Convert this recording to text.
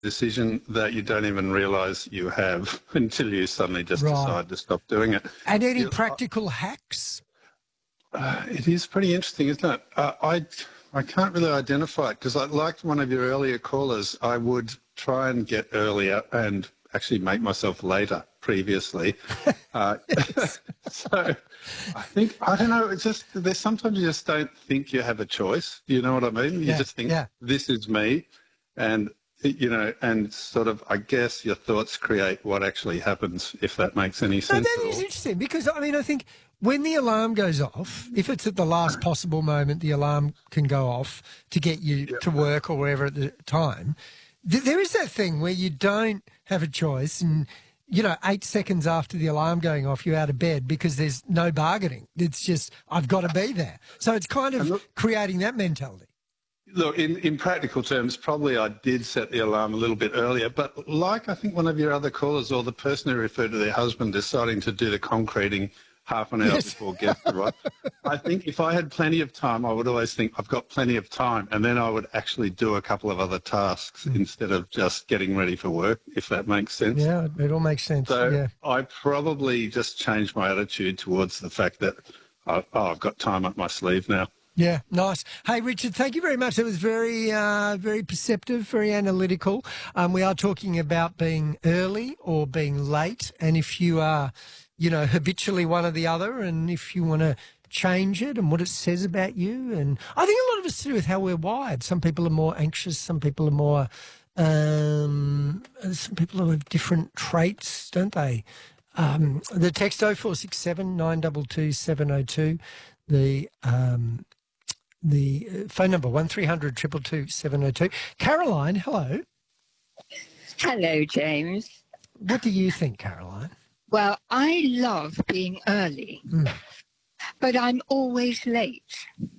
decision that you don't even realise you have until you suddenly just Right. decide to stop doing it. And any practical hacks? It is pretty interesting, isn't it? I can't really identify it because, like one of your earlier callers, I would try and get earlier and actually make myself later previously. So I think, I don't know, it's just, there's sometimes you just don't think you have a choice. You know what I mean? You just think, this is me. And, you know, and sort of, I guess your thoughts create what actually happens, if that makes any sense. No, that is interesting because, I mean, I think when the alarm goes off, if it's at the last possible moment the alarm can go off to get you to work or wherever at the time, there is that thing where you don't have a choice and, you know, 8 seconds after the alarm going off, you're out of bed because there's no bargaining. It's just, I've got to be there. So it's kind of creating that mentality. Look, in practical terms, probably I did set the alarm a little bit earlier, but like I think one of your other callers or the person who referred to their husband deciding to do the concreting half an hour before guests arrive, I think if I had plenty of time, I would always think I've got plenty of time, and then I would actually do a couple of other tasks instead of just getting ready for work, if that makes sense. Yeah, it all makes sense. So I probably just changed my attitude towards the fact that, I've got time up my sleeve now. Yeah, nice. Hey, Richard, thank you very much. It was very, very perceptive, very analytical. We are talking about being early or being late, and if you are, you know, habitually one or the other, and if you want to change it and what it says about you. And I think a lot of it's to do with how we're wired. Some people are more anxious. Some people are more, some people have different traits, don't they? The text 0467 922 702. The phone number 1300 222 702. Caroline, hello. Hello, James. What do you think, Caroline? Well, I love being early, but I'm always late.